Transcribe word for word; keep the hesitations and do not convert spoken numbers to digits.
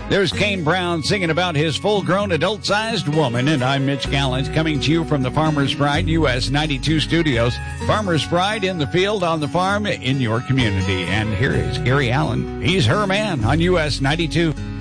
There's Kane Brown singing about his full-grown, adult-sized woman, and I'm Mitch Gallant, coming to you from the Farmer's Pride U S ninety-two studios. Farmer's Pride in the field, on the farm, in your community. And here is Gary Allen. He's her man on U S ninety-two.